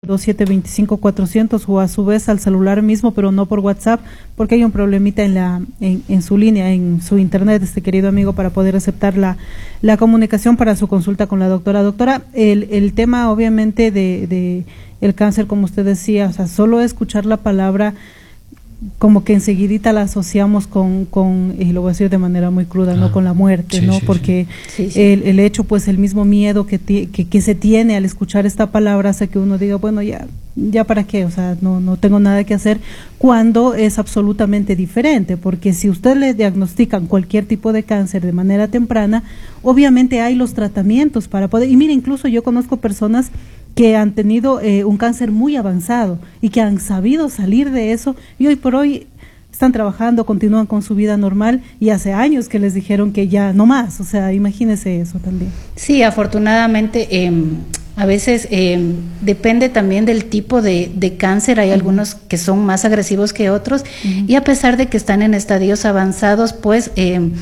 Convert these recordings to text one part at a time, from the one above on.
2725-400 o a su vez al celular mismo, pero no por WhatsApp, porque hay un problemita en su línea, en su internet, querido amigo, para poder aceptar la comunicación para su consulta con la doctora. Doctora, el tema obviamente de el cáncer, como usted decía, o sea, solo escuchar la palabra como que enseguidita la asociamos con y lo voy a decir de manera muy cruda, ¿no? Con la muerte, sí, ¿no? Sí, porque sí. El hecho, pues el mismo miedo que se tiene al escuchar esta palabra hace que uno diga, bueno, ya para qué, o sea, no tengo nada que hacer, cuando es absolutamente diferente, porque si usted le diagnostican cualquier tipo de cáncer de manera temprana, obviamente hay los tratamientos para poder, y mire, incluso yo conozco personas que han tenido un cáncer muy avanzado y que han sabido salir de eso y hoy por hoy están trabajando, continúan con su vida normal y hace años que les dijeron que ya no más, o sea, imagínese eso también. Sí, afortunadamente a veces depende también del tipo de cáncer, hay algunos que son más agresivos que otros y a pesar de que están en estadios avanzados, pues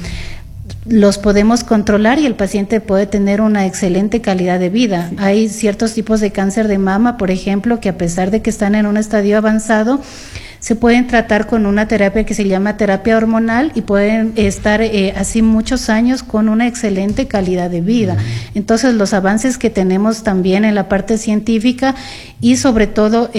los podemos controlar y el paciente puede tener una excelente calidad de vida. Sí. Hay ciertos tipos de cáncer de mama, por ejemplo, que a pesar de que están en un estadio avanzado, se pueden tratar con una terapia que se llama terapia hormonal y pueden estar así muchos años con una excelente calidad de vida. Entonces, los avances que tenemos también en la parte científica y sobre todo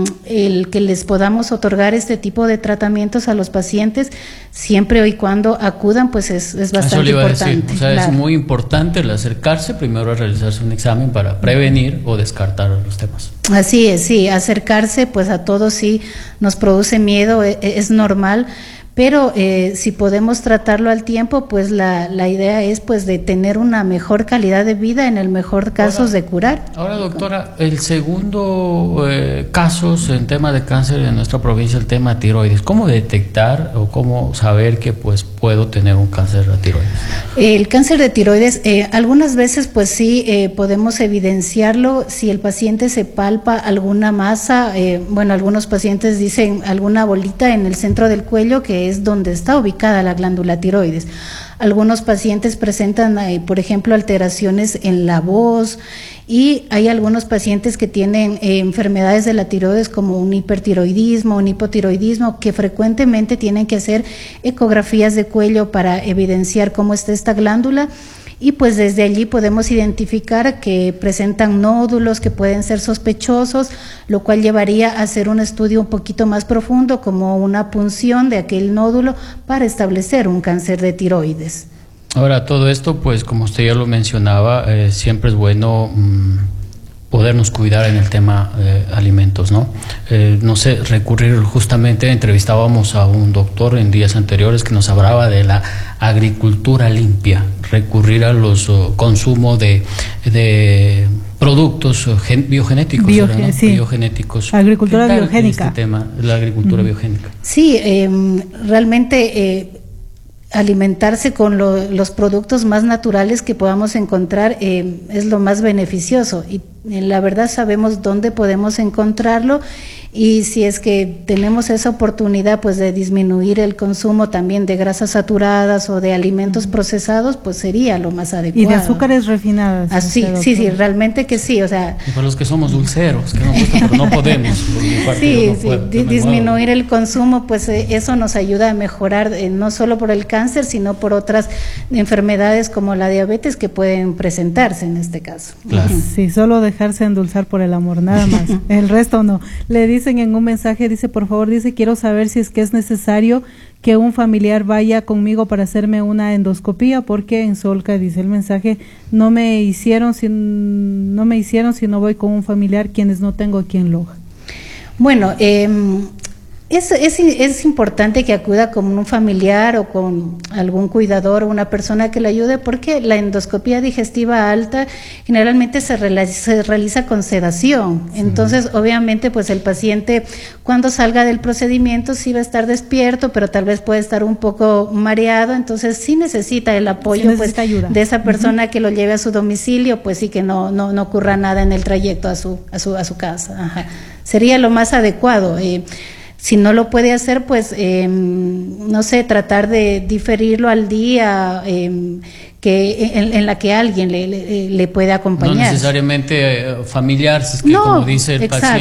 el que les podamos otorgar este tipo de tratamientos a los pacientes siempre y cuando acudan, pues es bastante Eso le iba importante. A decir. O sea, claro, es muy importante el acercarse, primero a realizarse un examen para prevenir o descartar los temas. Así es, sí, acercarse pues a todos sí nos produce miedo, es normal, pero si podemos tratarlo al tiempo, pues la idea es pues de tener una mejor calidad de vida, en el mejor caso de curar. Ahora, doctora, el segundo casos en tema de cáncer en nuestra provincia, el tema tiroides, ¿cómo detectar o cómo saber que pues puedo tener un cáncer de tiroides? El cáncer de tiroides, algunas veces pues sí podemos evidenciarlo si el paciente se palpa alguna masa, bueno, algunos pacientes dicen alguna bolita en el centro del cuello que es donde está ubicada la glándula tiroides. Algunos pacientes presentan, por ejemplo, alteraciones en la voz y hay algunos pacientes que tienen enfermedades de la tiroides como un hipertiroidismo, un hipotiroidismo, que frecuentemente tienen que hacer ecografías de cuello para evidenciar cómo está esta glándula. Y pues desde allí podemos identificar que presentan nódulos que pueden ser sospechosos, lo cual llevaría a hacer un estudio un poquito más profundo, como una punción de aquel nódulo para establecer un cáncer de tiroides. Ahora, todo esto, pues como usted ya lo mencionaba, siempre es bueno podernos cuidar en el tema alimentos, ¿no? No sé, recurrir justamente, entrevistábamos a un doctor en días anteriores que nos hablaba de la agricultura limpia, recurrir a los consumo de productos biogenéticos, ¿no? Sí. Biogenéticos. Agricultura biogénica. Este tema, la agricultura biogénica. Sí, realmente alimentarse con los productos más naturales que podamos encontrar es lo más beneficioso y la verdad sabemos dónde podemos encontrarlo y si es que tenemos esa oportunidad pues de disminuir el consumo también de grasas saturadas o de alimentos procesados, pues sería lo más adecuado. Y de azúcares refinadas. Así, sí, realmente que sí, o sea. Y para los que somos dulceros, que nos gusta, pero no podemos. Disminuir el consumo, pues eso nos ayuda a mejorar no solo por el cáncer, sino por otras enfermedades como la diabetes que pueden presentarse en este caso. Claro. Sí, solo dejarse endulzar por el amor, nada más. El resto no. Le dicen en un mensaje, dice, por favor, dice, quiero saber si es que es necesario que un familiar vaya conmigo para hacerme una endoscopía, porque en Solca, dice el mensaje, no me hicieron si no voy con un familiar, quienes no tengo aquí en Loja. Bueno, es importante que acuda con un familiar o con algún cuidador o una persona que le ayude, porque la endoscopía digestiva alta generalmente se realiza con sedación. Sí. Entonces, obviamente, pues el paciente cuando salga del procedimiento sí va a estar despierto, pero tal vez puede estar un poco mareado, entonces sí necesita el apoyo ayuda de esa persona que lo lleve a su domicilio, pues sí que no ocurra nada en el trayecto a su casa. Ajá. Sería lo más adecuado. Si no lo puede hacer, pues, no sé, tratar de diferirlo al día que en la que alguien le puede acompañar. No necesariamente familiar, si es que como dice el paciente.